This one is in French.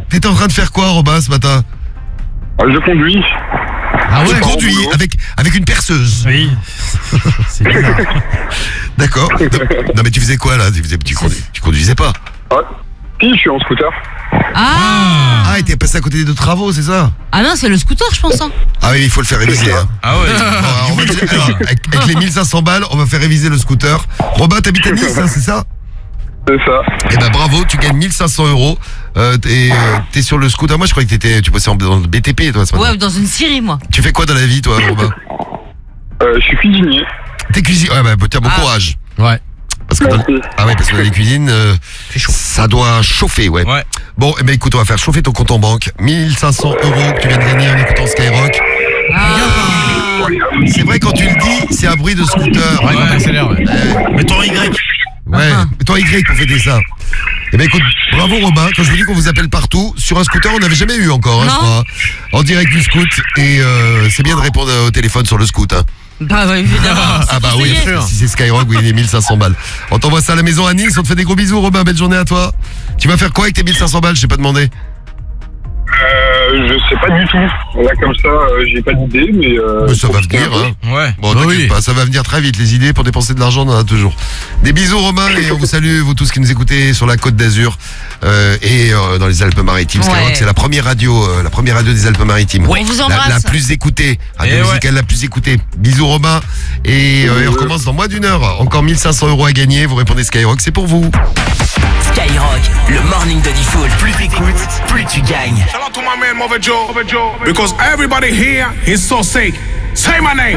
T'étais en train de faire quoi, Robin, ce matin? Je conduis. Ah ouais. Tu conduis avec une perceuse. Oui. C'est bizarre. D'accord. Non mais tu faisais quoi là? Tu conduisais pas? Ouais. Si, je suis en scooter. Ah Ah, et t'es passé à côté des deux travaux, c'est ça? Ah non, c'est le scooter, je pense. Hein. Ah oui, il faut le faire réviser. Hein. Ah ouais. Alors, avec les 1500 balles, on va faire réviser le scooter. Robin, t'habites à Nice, hein, c'est ça? C'est ça. Eh ben bravo, tu gagnes 1500 €. T'es sur le scooter. Moi, je croyais que tu bossais dans le BTP, toi, ce matin. Ouais, dans une Syrie, moi. Tu fais quoi dans la vie, toi, Robin? Je suis cuisinier. T'es cuisinier. Ouais, bah, tiens, bon courage. Ouais. Parce que parce que dans les cuisines, ça doit chauffer, ouais. Bon, eh ben écoute, on va faire chauffer ton compte en banque. 1500 € que tu viens de gagner en écoutant Skyrock. C'est vrai, quand tu le dis, c'est un bruit de scooter. Ouais, quand t'accélères, ouais. Mais ton Y. Ouais, ton Y pour fêter ça. Eh ben écoute, bravo Robin, quand je vous dis qu'on vous appelle partout, sur un scooter on n'avait jamais eu encore, hein, je crois. En direct du scoot, et c'est bien de répondre au téléphone sur le scoot. Hein. Bah ouais, évidemment. Ah bah oui, si c'est Skyrock, oui, il est 1500 balles. On t'envoie ça à la maison à Nice, on te fait des gros bisous Robin, belle journée à toi. Tu vas faire quoi avec tes 1500 balles, je t'ai pas demandé. Je sais pas du tout. Là, comme ça, j'ai pas d'idée, mais ça va venir, hein. Ouais. Bon, t'inquiète pas, ça va venir très vite. Les idées pour dépenser de l'argent, on en a toujours. Des bisous, Romain, et on vous salue, vous tous qui nous écoutez sur la Côte d'Azur et dans les Alpes-Maritimes. Skyrock, c'est la première radio des Alpes-Maritimes. On vous embrasse. La plus écoutée, radio musicale la plus écoutée. Bisous, Romain. Et on recommence dans moins d'une heure. Encore 1500 € à gagner. Vous répondez Skyrock, c'est pour vous. Skyrock, le morning de Diffoul. Plus t'écoutes, plus tu gagnes. Shout out to my man Mother Joe. Because everybody here is so sick. Say my name.